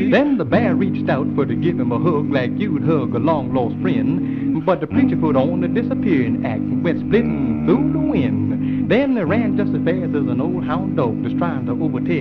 Then the bear reached out for to give him a hug like you'd hug a long-lost friend. But the preacher put on a disappearing act and went splitting through the wind. Then they ran just as fast as an old hound dog just trying to overtake